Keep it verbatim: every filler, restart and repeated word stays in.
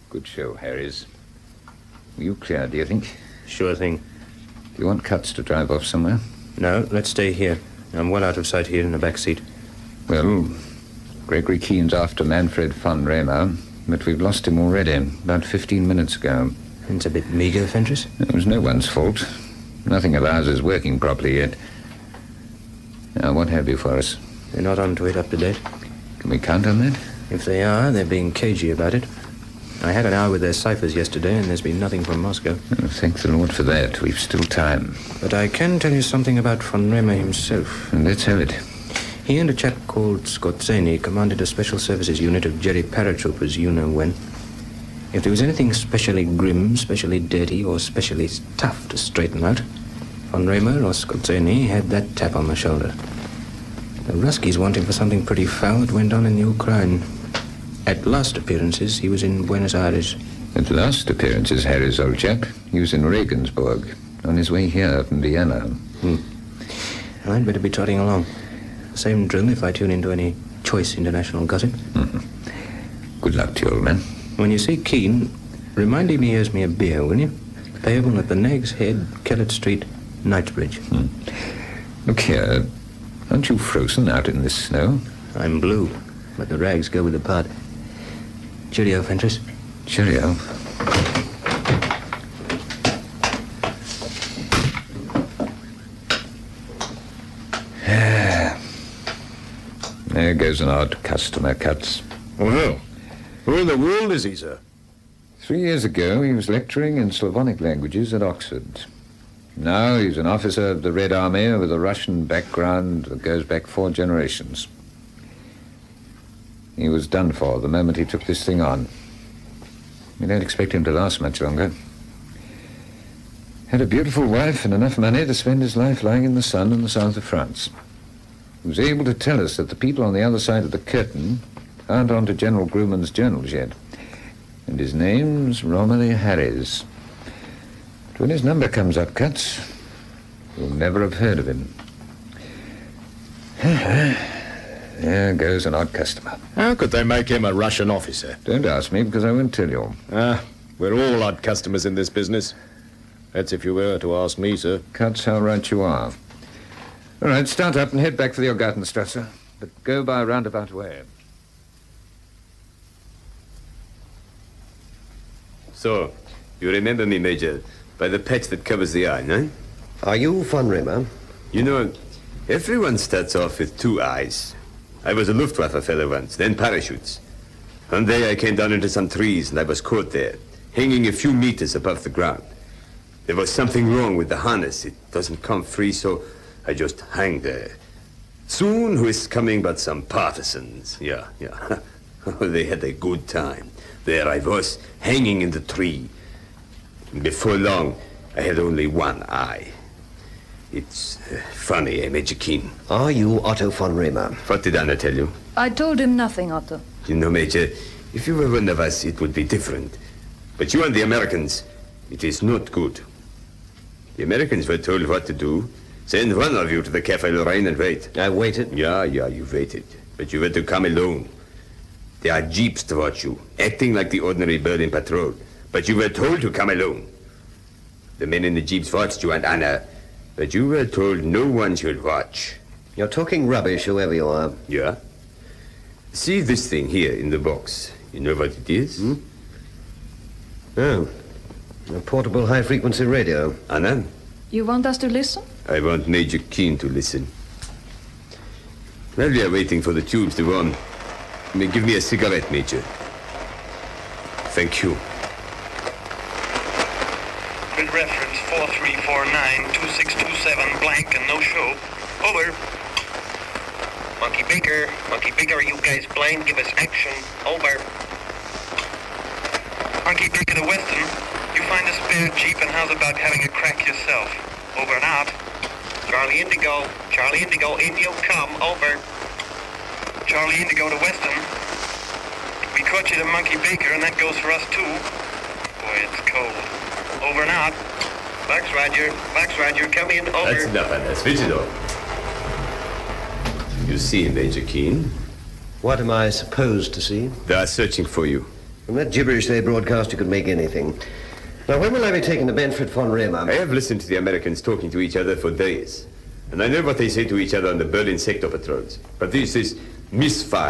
Good show, Harris. Are you clear, do you think? Sure thing. Do you want Cutts to drive off somewhere? No, let's stay here. I'm well out of sight here in the back seat. Well, Gregory Keen's after Manfred von Raymer, but we've lost him already, about fifteen minutes ago. It's a bit meager, Fentress. It was no one's fault. Nothing of ours is working properly yet. Now, what have you for us? They're not on to it up to date. Can we count on that? If they are, they're being cagey about it. I had an hour with their ciphers yesterday, and there's been nothing from Moscow. Oh, thank the Lord for that. We've still time. But I can tell you something about von Raymer himself. And let's have it. He and a chap called Skorzeny commanded a special services unit of Jerry paratroopers, you know when. If there was anything specially grim, specially dirty, or specially tough to straighten out, von Raymer or Skorzeny had that tap on the shoulder. The Ruskies want him for something pretty foul that went on in the Ukraine. At last appearances, he was in Buenos Aires. At last appearances, Harris, old chap. He was in Regensburg, on his way here from Vienna. Hmm. I'd better be trotting along. Same drill if I tune into any choice international gossip. Mm-hmm. Good luck to you, old man. When you see Keen, remind him he owes me a beer, will you? Payable at the Nags Head, Kellett Street, Knightsbridge. Hmm. Look here, aren't you frozen out in this snow? I'm blue, but the rags go with the pot. Cheerio, Fentress. Cheerio. There goes an odd customer, Cutts. Well, who in the world is he, sir? Three years ago, he was lecturing in Slavonic languages at Oxford. Now he's an officer of the Red Army with a Russian background that goes back four generations. He was done for the moment he took this thing on. We don't expect him to last much longer. Had a beautiful wife and enough money to spend his life lying in the sun in the south of France. He was able to tell us that the people on the other side of the curtain aren't on to General Grumman's journals yet. And his name's Romilly Harris. But when his number comes up, Cutts, you'll never have heard of him. There goes an odd customer. How could they make him a Russian officer? Don't ask me, because I won't tell you. Ah, we're all odd customers in this business. That's if you were to ask me, sir. Cutts, how right you are. All right, start up and head back for the Gartenstrasse, but go by a roundabout way. So, you remember me, Major, by the patch that covers the eye, no? Are you von Raymer? You know, everyone starts off with two eyes. I was a Luftwaffe fellow once, then parachutes. One day I came down into some trees and I was caught there, hanging a few meters above the ground. There was something wrong with the harness. It doesn't come free, so I just hang there. Soon, who is coming but some partisans? Yeah, yeah. They had a good time. There I was, hanging in the tree. Before long, I had only one eye. It's uh, funny, eh, Major Keen? Are you Otto von Raymer? What did Anna tell you? I told him nothing, Otto. You know, Major, if you were one of us, it would be different. But you and the Americans, it is not good. The Americans were told what to do. Send one of you to the Cafe Lorraine and wait. I waited? Yeah, yeah, you waited. But you were to come alone. There are jeeps to watch you, acting like the ordinary Berlin patrol. But you were told to come alone. The men in the jeeps watched you and Anna, but you were told no one should watch. You're talking rubbish, whoever you are. Yeah? See this thing here in the box. You know what it is? Hmm? Oh. A portable high-frequency radio. Anna? You want us to listen? I want Major Keen to listen. While we are waiting for the tubes to run, give me a cigarette, Major. Thank you. Grid reference four three four nine two six two seven, blank and no show. Over. Monkey Baker, Monkey Baker, are you guys blind? Give us action. Over. Monkey Baker to Weston, you find a spare jeep and how's about having a crack yourself? Over and out. Charlie Indigo, Charlie Indigo, in you come, over. Charlie Indigo to Weston. We caught you to Monkey Baker and that goes for us too. Boy, it's cold. Over and out. Max Roger, Max Roger, come in, over. That's enough, Anna. Switch it off. You see, Major Keen? What am I supposed to see? They are searching for you. From that gibberish they broadcast, you could make anything. Now, when will I be taken to Benford von Riemer? I have listened to the Americans talking to each other for days. And I know what they say to each other on the Berlin sector patrols. But this is misfire.